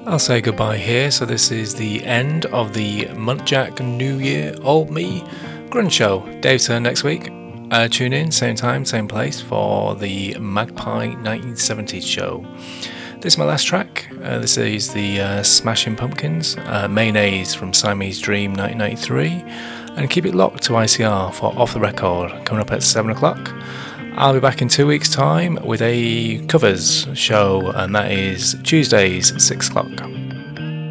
I'll say goodbye here. So this is the end of the Muntjac New Year Old Me Grunge Show. Dave's turn next week. Tune in, same time, same place for the Magpie 1970s show. This is my last track. This is the Smashing Pumpkins, Mayonnaise from Siamese Dream 1993. And keep it locked to ICR for Off the Record, coming up at 7 o'clock. I'll be back in 2 weeks' time with a covers show, and that is Tuesdays, 6 o'clock.